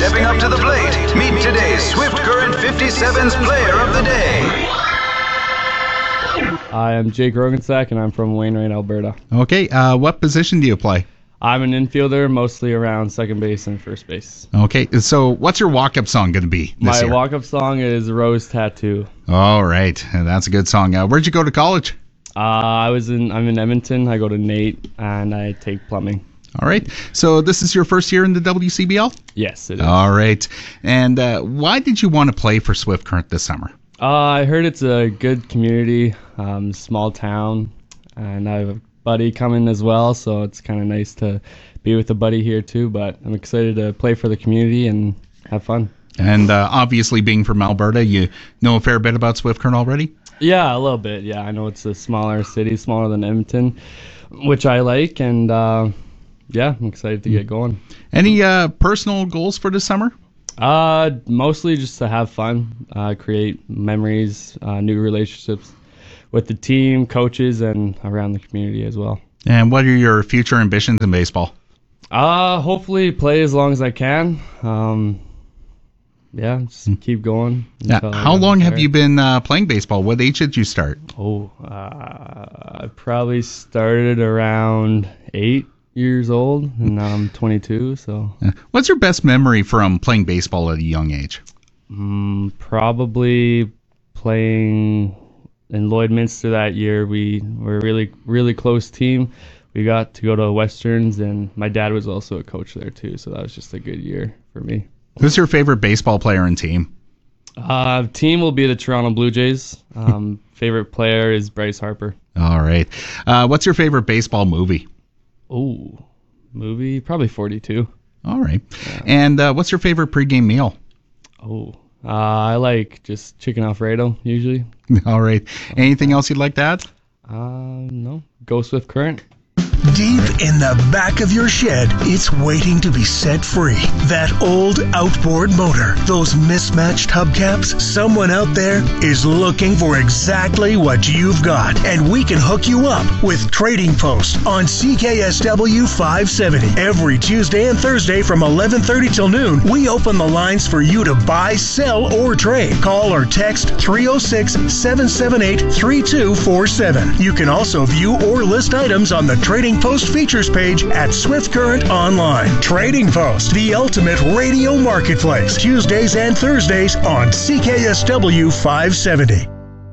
stepping up to the plate. Meet today's Swift Current 57's Player of the Day. I am Jake Rogensack, and I'm from Wainwright, Alberta. Okay, what position do you play? I'm an infielder, mostly around second base and first base. Okay, so what's your walk-up song going to be this year? My walk-up song is Rose Tattoo. All right, that's a good song. Where'd you go to college? I'm in Edmonton. I go to Nate, and I take plumbing. All right, so this is your first year in the WCBL? Yes, it is. All right, and why did you want to play for Swift Current this summer? I heard it's a good community, small town, and I have a buddy coming as well, so it's kind of nice to be with a buddy here too, but I'm excited to play for the community and have fun. And obviously being from Alberta, you know a fair bit about Swift Current already? Yeah, a little bit. Yeah, I know it's a smaller city, smaller than Edmonton, which I like, and yeah, I'm excited to get going. Any personal goals for this summer? Mostly just to have fun, create memories, new relationships with the team, coaches, and around the community as well. And what are your future ambitions in baseball? Hopefully play as long as I can. Yeah, just keep going. How long have you been playing baseball? What age did you start? I probably started around 8 years old, and now I'm 22. So, what's your best memory from playing baseball at a young age? Probably playing in Lloydminster that year. We were a really close team. We got to go to Westerns, and my dad was also a coach there too. So that was just a good year for me. Who's your favorite baseball player and team? Team will be the Toronto Blue Jays. Favorite player is Bryce Harper. All right. What's your favorite baseball movie? Oh, movie? Probably 42. All right. Yeah. And what's your favorite pregame meal? I like just chicken Alfredo, usually. All right. Anything else you'd like to add? No. Go Swift Current. Deep in the back of your shed, it's waiting to be set free. That old outboard motor, those mismatched hubcaps, someone out there is looking for exactly what you've got. And we can hook you up with Trading Post on CKSW 570. Every Tuesday and Thursday from 11:30 till noon, we open the lines for you to buy, sell, or trade. Call or text 306-778-3247. You can also view or list items on the Trading Post features page at Swift Current Online. Trading Post, the ultimate radio marketplace. Tuesdays and Thursdays on CKSW 570.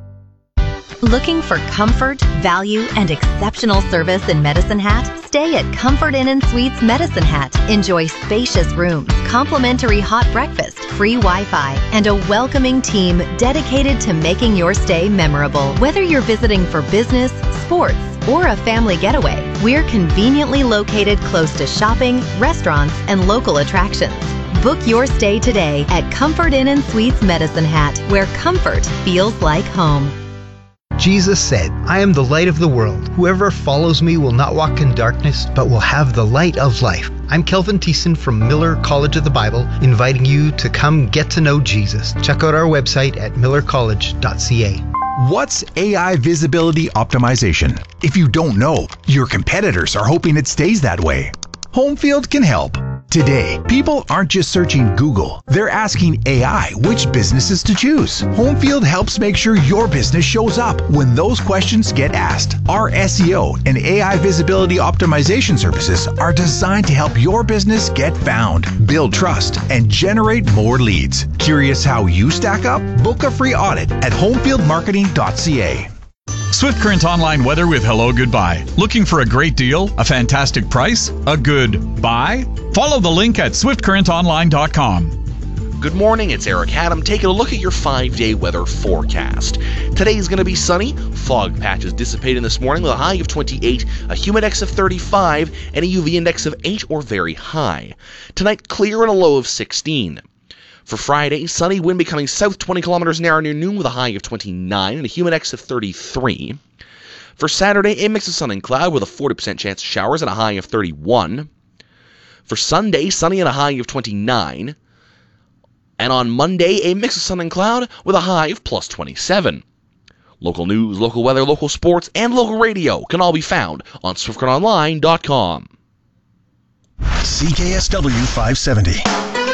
Looking for comfort, value, and exceptional service in Medicine Hat? Stay at Comfort Inn & Suites Medicine Hat. Enjoy spacious rooms, complimentary hot breakfast, free Wi-Fi, and a welcoming team dedicated to making your stay memorable. Whether you're visiting for business, sports, or a family getaway, we're conveniently located close to shopping, restaurants, and local attractions. Book your stay today at Comfort Inn & Suites Medicine Hat, where comfort feels like home. Jesus said, "I am the light of the world. Whoever follows me will not walk in darkness, but will have the light of life." I'm Kelvin Thiessen from Miller College of the Bible, inviting you to come get to know Jesus. Check out our website at millercollege.ca. What's AI visibility optimization? If you don't know, your competitors are hoping it stays that way. Homefield can help. Today, people aren't just searching Google. They're asking AI which businesses to choose. Homefield helps make sure your business shows up when those questions get asked. Our SEO and AI visibility optimization services are designed to help your business get found, build trust, and generate more leads. Curious how you stack up? Book a free audit at homefieldmarketing.ca. Swift Current Online weather with Hello Goodbye. Looking for a great deal? A fantastic price? A good buy? Follow the link at swiftcurrentonline.com. Good morning, it's Eric Haddam taking a look at your 5-day weather forecast. Today is going to be sunny. Fog patches dissipating this morning with a high of 28, a humid index of 35, and a UV index of 8 or very high. Tonight, clear and a low of 16. For Friday, sunny, wind becoming south 20 kilometers an hour near noon with a high of 29 and a humid index of 33. For Saturday, a mix of sun and cloud with a 40% chance of showers and a high of 31. For Sunday, sunny and a high of 29. And on Monday, a mix of sun and cloud with a high of plus 27. Local news, local weather, local sports, and local radio can all be found on SwiftCurrentOnline.com. CKSW 570.